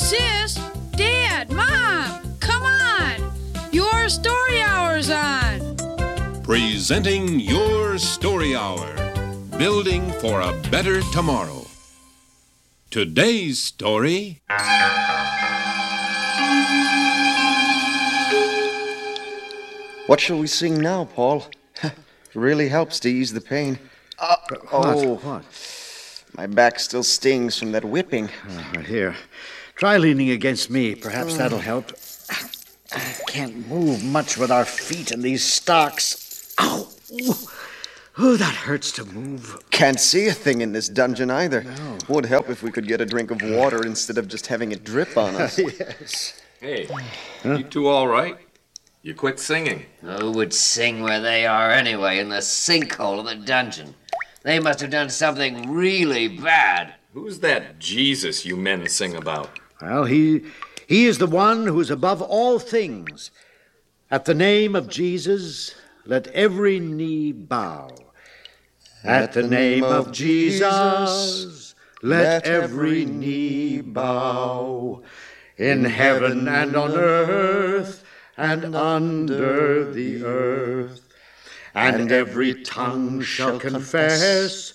Sis, Dad, Mom, come on! Your Story Hour's on! Presenting Your Story Hour, building for a better tomorrow. Today's story... What shall we sing now, Paul? Really helps to ease the pain. What? My back still stings from that whipping. Here, try leaning against me. Perhaps that'll help. I can't move much with our feet in these stocks. Ow! Oh, that hurts to move. Can't see a thing in this dungeon either. No. Would help if we could get a drink of water instead of just having it drip on us. Yes. Hey, you two all right? You quit singing. Who would sing where they are anyway, in the sinkhole of the dungeon? They must have done something really bad. Who's that Jesus you men sing about? Well, he is the one who is above all things. At the name of Jesus, let every knee bow. At the name of Jesus, let every knee bow. In heaven and on earth and under the earth. And every tongue shall confess